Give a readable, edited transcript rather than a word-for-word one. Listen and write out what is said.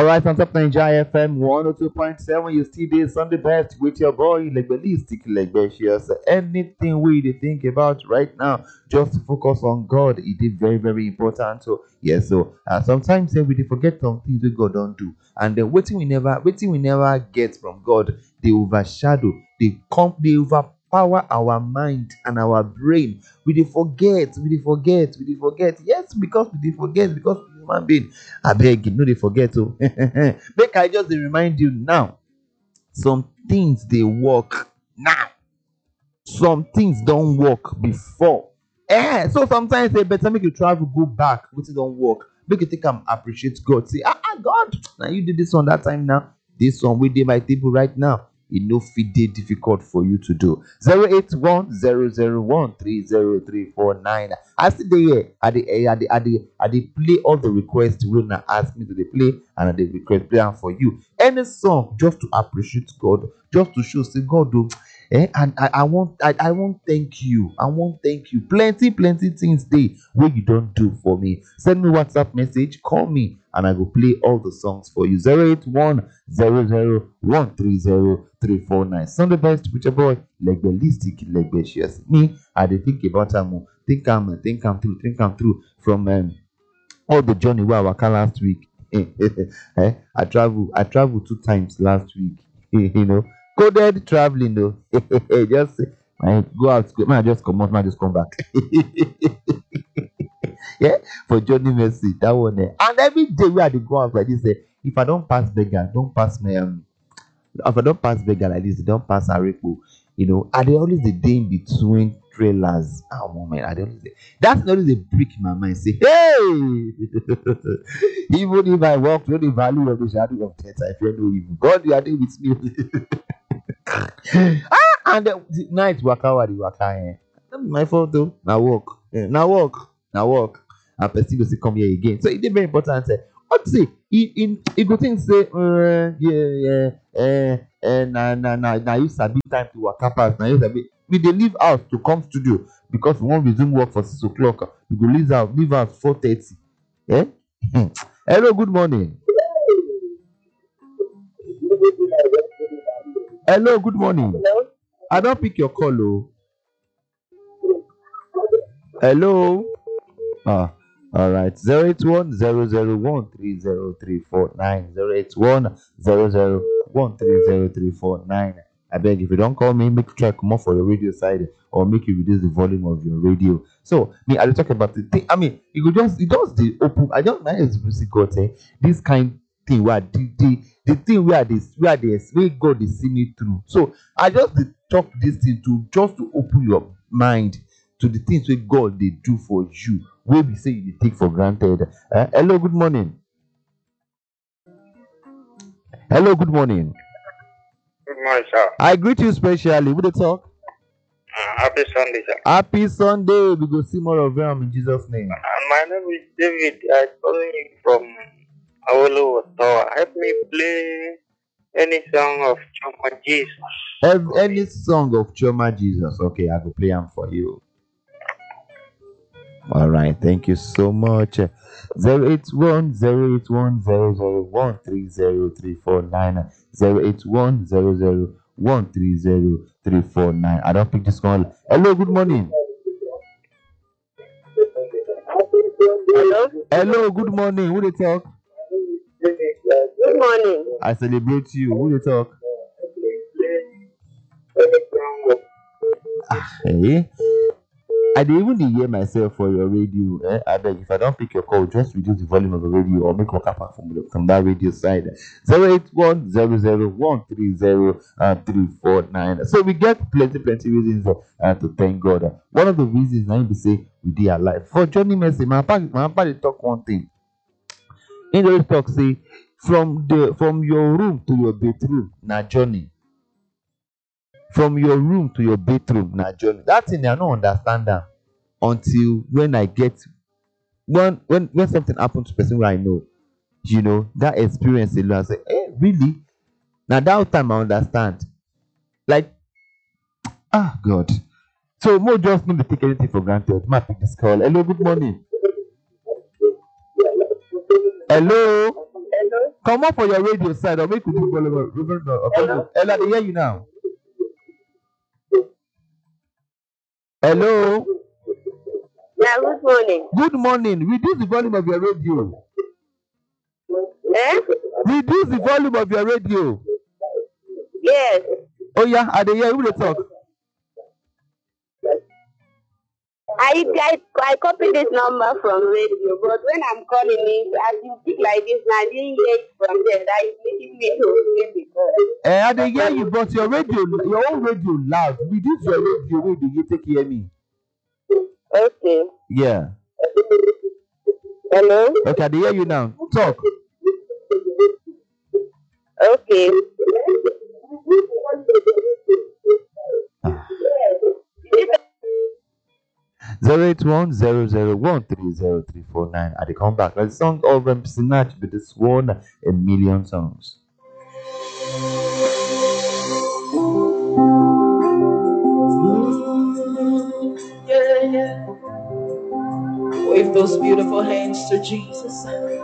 All right, on top Nigeria FM 102.7, you still there Sunday best with your boy Legbelistic Legbetious. Anything we dey think about right now, just focus on God. It is very, very important. So yes, so sometimes we dey forget some things that God don't do, and then waiting we never get from God, they overshadow, they overpower our mind and our brain. We dey forget. Yes, because we dey forget because we human being. I beg you, no dey forget. Oh, make I just dey remind you now. Some things they work now. Some things don't work before. So sometimes they better make you travel, go back, which don't work. Make you think I'm appreciate God. Say, God, now you did this one that time now. This one we did my table right now. It no fit dey difficult for you to do. 08100130349. I see the here. I dey play all the requests Rona asked me to dey play, and I dey request play am for you. Any song just to appreciate God, just to show say God do. And I want thank you. I want thank you. Plenty things dey wey you don't do for me. Send me WhatsApp message, call me, and I will play all the songs for you. 08100130349. Sunday best with your boy Legbelistic Legbetious. Me, I dey think about am. Think am through from all the journey where I waka last week. I travel 2 times last week. Coded traveling though. Just I go out, I just come out, I just come back. Yeah, for Johnny Mercy, that one there. And every day we had to go out like this. If I don't pass beggar, don't pass me. If I don't pass beggar like this, don't pass Arepo. I dey always the day in between trailers. Oh man, I don't. That's not always a brick in my mind. Say, hey, even if I walk through the valley of the shadow of death, I fear no evil. God, you are there with me. And the night waka. Not my fault though. Now walk. And person go say come here again. So it is very important. What to say? It go think say now you sabi time to waka pass. Now you sabi we dey leave house to come studio because we wan resume work for 6 o'clock. We go leave house 4:30. Hello, good morning. Hello, good morning. Hello? I don't pick your call, oh. Hello. All right. 08100130349. 08100130349. I beg if you don't call me, make you try come off for your radio side or make you reduce the volume of your radio. So me, I will talk about the thing. I mean, it just the open. I just see God say this kind thing where the thing where God is seeing me through. So I just talk this thing to open your mind to the things that God they do for you. Where we say you take for granted. Hello, good morning. Hello, good morning. Good morning, sir. I greet you specially. Would you talk? Happy Sunday, sir. Happy Sunday. We go see more of them in Jesus' name. My name is David. I'm calling you from Awolowo Tower. Help me play any song of Choma Jesus. Any song of Choma Jesus. Okay, I will play them for you. All right, thank you so much. 0810810013039. 08100130349. I don't pick this call. Hello, good morning. Hello, good morning. Who they talk? Good morning. I celebrate you. Who they talk? Hey. I dey even hear myself for your radio. I beg if I don't pick your call, just reduce the volume of the radio or make work happen from that radio side. 08100130349. So we get plenty reasons to thank God. One of the reasons I be say we dey alive. For Johnny Mercy, my papa dey talk one thing. In the talk say from your room to your bedroom, na journey. From your room to your bedroom, na journey. That thing I don't understand that until when I get when something happens to person where I know, that experience alone. I say, really? Now that time I understand. Like, God. So more just not to take anything for granted. Ma pick this call. Hello, good morning. Hello. Come up for your radio side or make you do volume. Ella, they hear you now. Hello. Yeah, good morning. Good morning. Reduce the volume of your radio. Reduce the volume of your radio. Yes. Oh yeah, I dey hear you dey talk. I copied this number from radio, but when I'm calling it, as you speak like this, now I didn't hear it from there. That is making me to hear the call. I dey hear you, but your own radio loud. Reduce your radio wey dey take hear me. Okay. Yeah. Hello? Okay, I dey hear you now. Talk. Okay. 08100130349. I dey come back. The song of Sinach with this one, a million songs. Yeah. Wave those beautiful hands to Jesus.